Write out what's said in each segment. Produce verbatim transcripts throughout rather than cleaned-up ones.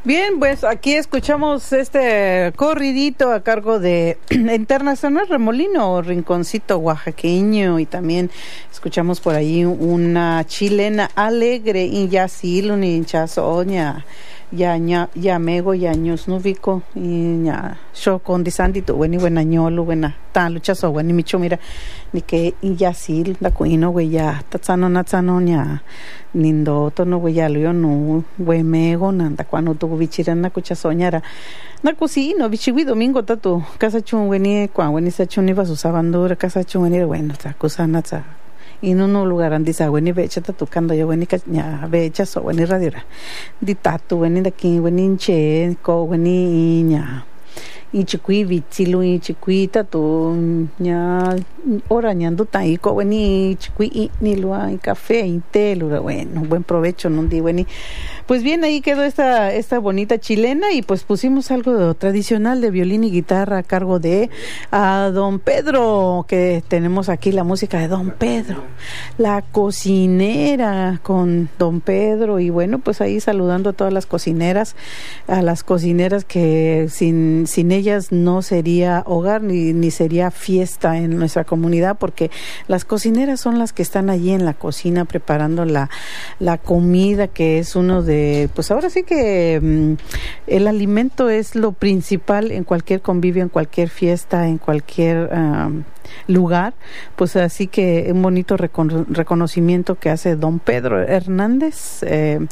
Bien, pues aquí escuchamos este corridito a cargo de Internacional Remolino, Rinconcito Oaxaqueño, y también escuchamos por ahí una chilena alegre, y ya sí, un hinchazo, ya ya ya ya mego ya ños nubico y ya yo con disandi tu bueni buena ñolo buena tan luchazo bueni micho mira ni que y ya sí la cuino güey ya tatsano natsano ña nindo tono güey ya lo no güey mego nanda cuando tu bichirana kucha soñara na cocino bichiwi domingo tatu casa chun bueni cuan bueni sa chun iba su sabandura casa chun bueni bueno ta cosa natsa y no no lugar andisa bueni becha ta tocando yo bueni caña becha so bueni radiora di tatu bueni de aquí bueni che co bueni ña y chiqui vitsilu y chiquita tu ña ora ñando tai co bueni chiqui ni lo hay café y té lo bueno buen provecho no di bueni. Pues bien, ahí quedó esta esta bonita chilena y pues pusimos algo tradicional de violín y guitarra a cargo de a don Pedro, que tenemos aquí la música de don Pedro, la cocinera con don Pedro, y bueno, pues ahí saludando a todas las cocineras, a las cocineras que sin sin ellas no sería hogar ni, ni sería fiesta en nuestra comunidad, porque las cocineras son las que están allí en la cocina preparando la, la comida, que es uno de pues ahora sí que um, el alimento es lo principal en cualquier convivio, en cualquier fiesta, en cualquier um, lugar. Pues así que un bonito recono- reconocimiento que hace don Pedro Hernández eh,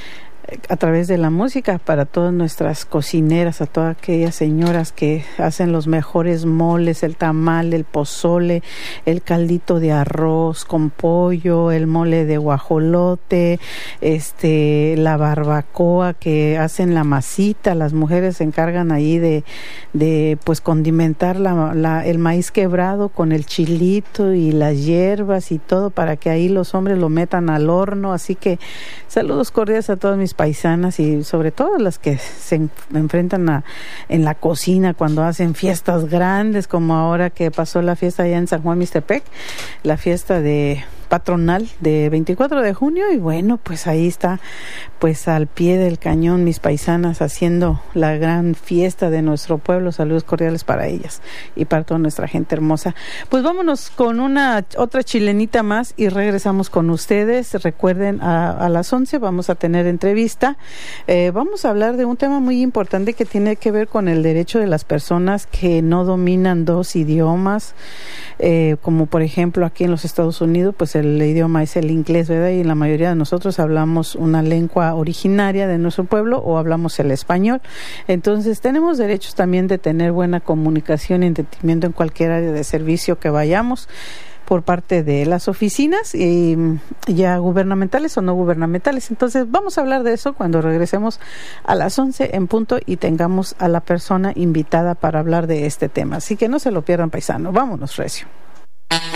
a través de la música para todas nuestras cocineras, a todas aquellas señoras que hacen los mejores moles, el tamal, el pozole, el caldito de arroz con pollo, el mole de guajolote, este, la barbacoa, que hacen la masita. Las mujeres se encargan ahí de, de pues condimentar la, la, el maíz quebrado con el chilito y las hierbas y todo para que ahí los hombres lo metan al horno. Así que saludos cordiales a todas mis paisanas y sobre todo las que se en, enfrentan a, en la cocina cuando hacen fiestas grandes, como ahora que pasó la fiesta allá en San Juan Mixtepec, la fiesta de patronal de veinticuatro de junio, y bueno, pues ahí está, pues al pie del cañón mis paisanas haciendo la gran fiesta de nuestro pueblo. Saludos cordiales para ellas y para toda nuestra gente hermosa. Pues vámonos con una otra chilenita más y regresamos con ustedes. Recuerden, a, a las once vamos a tener entrevista. Eh, vamos a hablar de un tema muy importante que tiene que ver con el derecho de las personas que no dominan dos idiomas, eh, como por ejemplo aquí en los Estados Unidos, pues el idioma es el inglés, ¿verdad? Y la mayoría de nosotros hablamos una lengua originaria de nuestro pueblo o hablamos el español. Entonces tenemos derechos también de tener buena comunicación y entendimiento en cualquier área de servicio que vayamos por parte de las oficinas, y ya gubernamentales o no gubernamentales. Entonces vamos a hablar de eso cuando regresemos a las once en punto y tengamos a la persona invitada para hablar de este tema. Así que no se lo pierdan, paisano. Vámonos, recio.